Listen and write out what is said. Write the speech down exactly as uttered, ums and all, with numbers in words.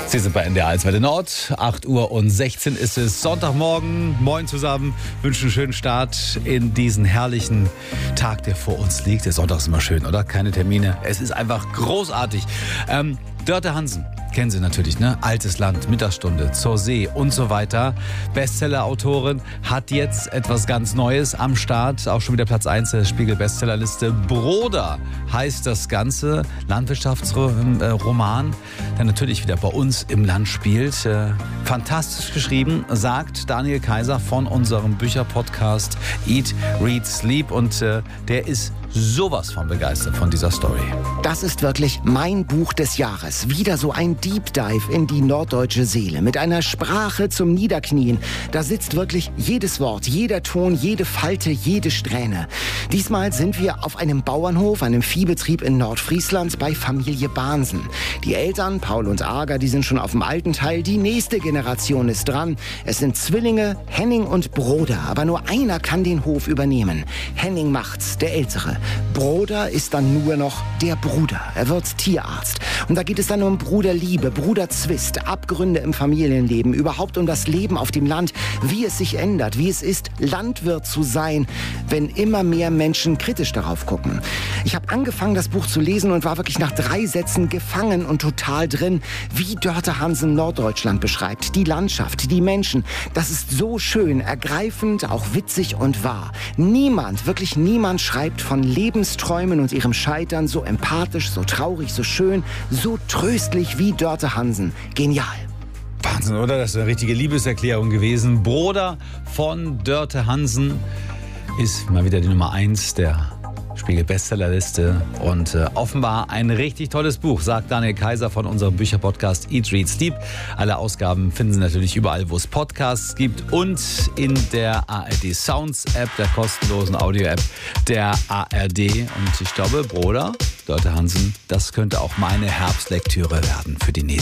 Sie sind bei N D R eins Welle Nord. acht Uhr und sechzehn ist es. Sonntagmorgen. Moin zusammen. Wünschen einen schönen Start in diesen herrlichen Tag, der vor uns liegt. Der Sonntag ist immer schön, oder? Keine Termine. Es ist einfach großartig. Ähm, Dörte Hansen. Kennen Sie natürlich, ne? Altes Land, Mittagsstunde, Zur See und so weiter. Bestseller-Autorin hat jetzt etwas ganz Neues am Start. Auch schon wieder Platz eins der Spiegel-Bestsellerliste. Broder heißt das Ganze. Landwirtschaftsroman, der natürlich wieder bei uns im Land spielt. Äh, fantastisch geschrieben, sagt Daniel Kaiser von unserem Bücherpodcast Eat, Read, Sleep. Und äh, der ist sowas von begeistert von dieser Story. Das ist wirklich mein Buch des Jahres. Wieder so ein Deep Dive in die norddeutsche Seele. Mit einer Sprache zum Niederknien. Da sitzt wirklich jedes Wort, jeder Ton, jede Falte, jede Strähne. Diesmal sind wir auf einem Bauernhof, einem Viehbetrieb in Nordfriesland bei Familie Bahnsen. Die Eltern, Paul und Ager, die sind schon auf dem alten Teil. Die nächste Generation ist dran. Es sind Zwillinge, Henning und Broder. Aber nur einer kann den Hof übernehmen. Henning macht's, der Ältere. Broder ist dann nur noch der Bruder. Er wird Tierarzt. Und da geht es dann um Bruderliebe, Bruderzwist, Abgründe im Familienleben, überhaupt um das Leben auf dem Land, wie es sich ändert, wie es ist, Landwirt zu sein, wenn immer mehr Menschen kritisch darauf gucken. Ich habe angefangen, das Buch zu lesen und war wirklich nach drei Sätzen gefangen und total drin, wie Dörte Hansen Norddeutschland beschreibt. Die Landschaft, die Menschen, das ist so schön, ergreifend, auch witzig und wahr. Niemand, wirklich niemand schreibt von Lebensträumen und ihrem Scheitern so empathisch, so traurig, so schön, so tröstlich wie Dörte Hansen. Genial. Wahnsinn, oder? Das ist eine richtige Liebeserklärung gewesen. Broder von Dörte Hansen ist mal wieder die Nummer eins der Spiegel-Bestsellerliste und äh, offenbar ein richtig tolles Buch, sagt Daniel Kaiser von unserem Bücherpodcast Eat, Read, Sleep. Alle Ausgaben finden Sie natürlich überall, wo es Podcasts gibt und in der A R D Sounds App, der kostenlosen Audio-App der A R D. Und ich glaube, Broder, Dörte Hansen, das könnte auch meine Herbstlektüre werden für die nächste